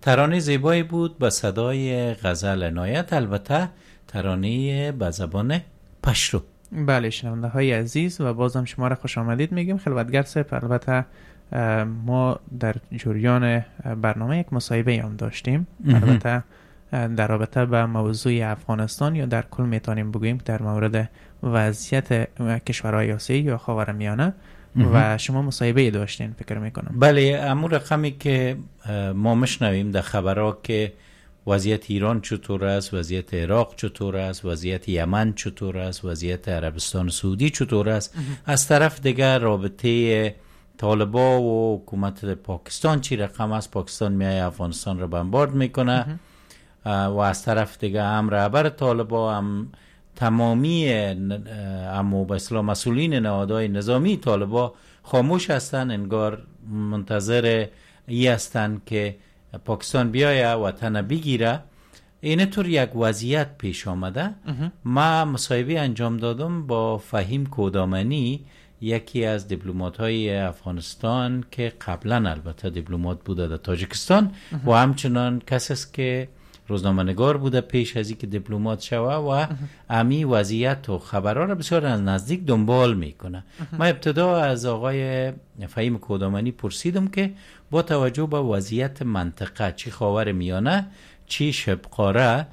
ترانه زیبایی بود با صدای غزل عنایت، البته ترانه به زبان پشتو. بله شنونده های عزیز و بازم شما را خوش آمدید میگیم خلوتگر صاحب. البته ما در جریان برنامه یک مصاحبه هم داشتیم، البته در رابطه به موضوع افغانستان یا در کل میتونیم بگوییم در مورد وضعیت کشورهای آسیایی یا خاورمیانه و شما مصاحبه داشتین فکر میکنم. بله، امور رقمی که ما مشنویم در خبرها که وضعیت ایران چطور است، وضعیت عراق چطور است، وضعیت یمن چطور است، وضعیت عربستان سعودی چطور است، از طرف دیگر رابطه طالبان و حکومت پاکستان چی رقم است، پاکستان میای افغانستان رو بمبارد میکنه و از طرف دیگه هم رهبر طالبان هم تمامی به اصطلاح مسئولین نهادهای نظامی طالبان خاموش هستن، انگار منتظر ای هستن که پاکستان بیایه وطن بگیره. اینطور یک وضعیت پیش آمده. ما مصاحبه انجام دادم با فهیم کودامنی، یکی از دیپلمات‌های افغانستان که قبلا البته دیپلمات بوده در تاجیکستان و همچنان کسی است که روزنامه‌نگار بوده پیش از اینکه دیپلمات شوه و امی وضعیت و خبرها را بسیار از نزدیک دنبال میکنه. ما ابتدا از آقای فهیم کودامنی پرسیدم که با توجه به وضعیت منطقه، چی خاور میانه چی شبه قاره،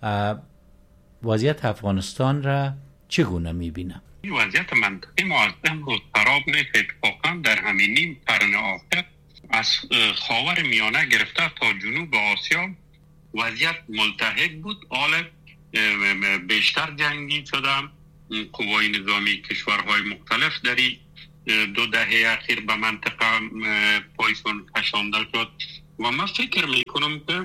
وضعیت افغانستان را چگونه میبینه؟ وضعیت منطقی معظم رو خراب نیست. اتفاقا در همین نیم قرن آخر از خاور میانه گرفته تا جنوب آسیا وضعیت ملتهب بود. حال بیشتر جنگی شده، قوای نظامی کشورهای مختلف در 2 دهه اخیر به منطقه پایشون کشانده شد و من فکر میکنم که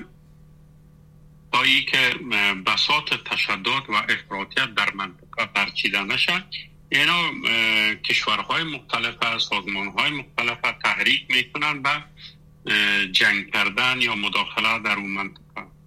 تایی که بساط تشدد و افراطیت در منطقه برچیده نشد، اینا کشورهای مختلف، سازمانهای مختلف تحریک میکنن به جنگ کردن یا مداخله در اون منطقه.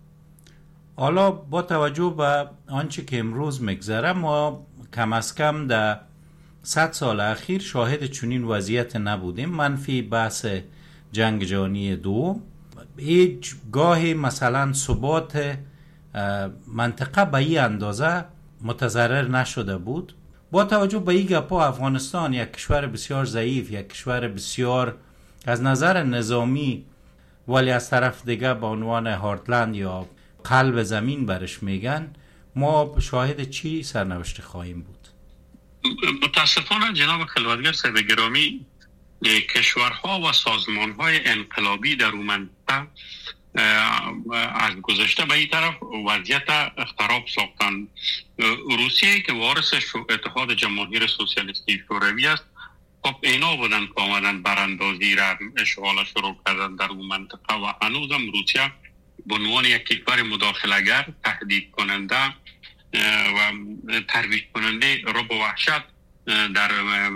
حالا با توجه به آنچه که امروز میگذره، ما کم از کم در 100 سال اخیر شاهد چنین وضعیت نبودیم. منفی بحث جنگ جهانی دوم، هیچ گاهی مثلا ثبات منطقه به این اندازه متضرر نشده بود. با توجه به این گپا، افغانستان یک کشور بسیار ضعیف، یک کشور بسیار از نظر نظامی ولی از طرف دیگه به عنوان هارتلند یا قلب زمین برش میگن، ما شاهد چی سرنوشت خواهیم بود؟ متاسفانه جناب خلوتگر صاحب گرامی، کشورها و سازمانهای انقلابی در اون منطقه از گذشته به این طرف وضعیت خراب ساختن. روسیه که وارث اتحاد جماهیر سوسیالیستی شوروی است، خب اینا بودن که آمدن براندازی را اشغال شروع کردن در اون منطقه و هنوزم روسیه به عنوان یک کشور مداخله‌گر، تهدید کننده و ترویج کننده رعب و وحشت در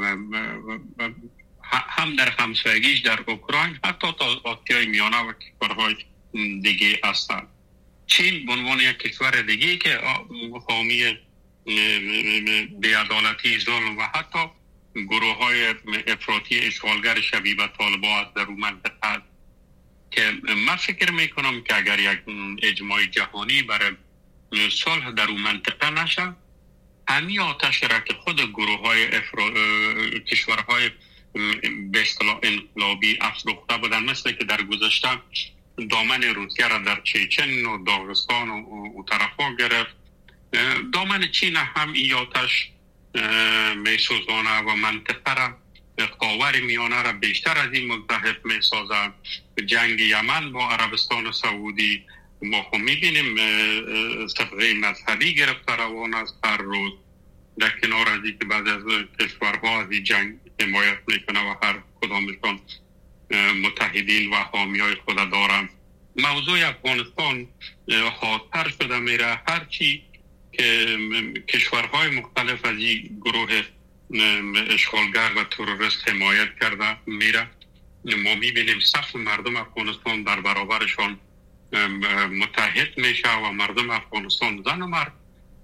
هم در همسایگیش در اوکراین، حتی تا آسیای میانه و کشورهای دیگه هستند. چین به عنوان یک کشور دیگه که حامی بی‌عدالتی، ظلم و حتی گروه های افراطی اشغالگر شبیه به طالبان در اون منطقه، که من فکر میکنم که اگر یک اجماع جهانی برای صلح در اون منطقه نشه، همین آتش را که خود گروه های کشورهای به اصطلاح انقلابی افروخته بودن، مثل که در گذشته دامن روسیه را در چچن و داغستان و طرفا گرفت، دامن چین هم این آتش میسوزانه و منطقه را، خاور میانه را بیشتر از این ملتهب میسازه. جنگ یمن با عربستان سعودی ما خب میبینیم صفحه مذهبی گرفته روان است هر روز، در کنار از این که بعضی از کشورها از این جنگ حمایت میکنه و هر کدامشان متحدین و حامیای خود دارن. موضوع افغانستان خاطر شده میره، هرچی که کشورهای مختلف از این گروه اشغالگر و تروریست حمایت کرده میره، ما میبینیم صف مردم افغانستان در برابرشان متحد میشه و مردم افغانستان، زن و مرد،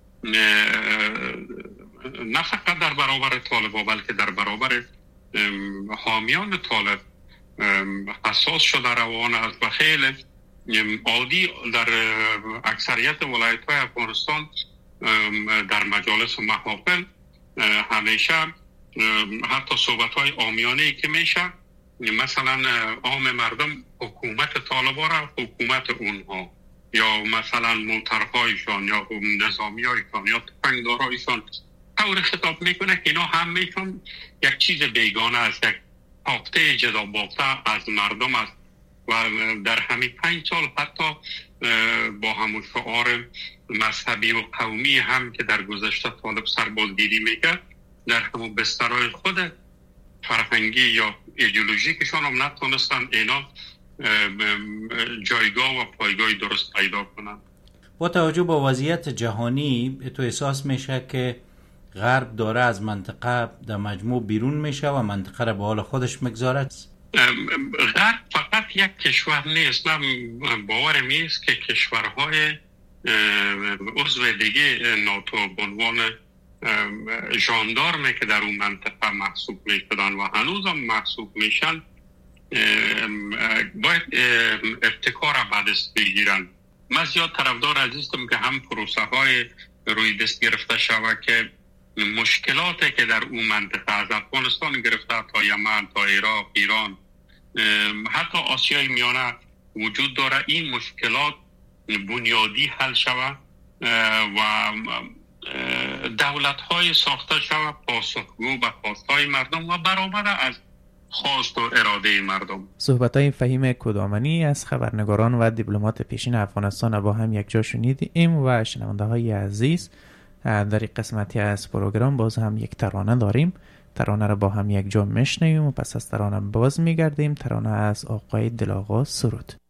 نه فقط در برابر طالبان بلکه در برابر حامیان طالب حساس شده روان است و خیلی عادی در اکثریت ولایت‌های افغانستان در مجالس و محافل همیشه حتی صحبت‌های عامیانه‌ای که میشه، مثلا عام مردم حکومت طالبان را حکومت اونها، یا مثلا موترهایشان یا نظامیایشان یا تفنگدارایشان طور خطاب میکنه که اینا همه‌شون یک چیز بیگانه است، یک تاخته جدا بافته از مردم است. و در همین 5 سال حتی با همون شعار مذهبی و قومی هم که در گذشته طالب سربازگیری میکرد، در همون بسترهای خود فرهنگی یا ایدئولوژیکشان هم نتونستن اینا جایگاه و پایگاه درست پیدا کنن. با توجه به وضعیت جهانی تو احساس میشه که غرب داره از منطقه در مجموع بیرون میشه و منطقه را به حال خودش میگذاره؟ غرب فقط یک کشور نیست. من باورم نیست که کشورهای عضو دیگه ناتو به عنوان ژاندارمی که در اون منطقه محسوب میشدن و هنوز هم محسوب میشن باید ابتکار را به دست بگیرن. من زیاد طرفدار عزیزم که هم پروسه های روی دست گرفته شود که مشکلاتی که در اون منطقه از افغانستان گرفته تا یمن تا عراق، ایران، حتی آسیای میانه وجود داره، این مشکلات بنیادی حل شود و دولت های ساخته شود پاسخگو به خواستهای مردم و برآمده از خواست و اراده مردم. صحبت‌های فهیم کدامنی از خبرنگاران و دیپلمات پیشین افغانستان با هم یک جا شنیدیم و شنونده‌های عزیز در این قسمتی از پروگرام باز هم یک ترانه داریم. ترانه را با هم یک جا میشنویم و پس از ترانه باز میگردیم. ترانه از آقای دل آقا سرود.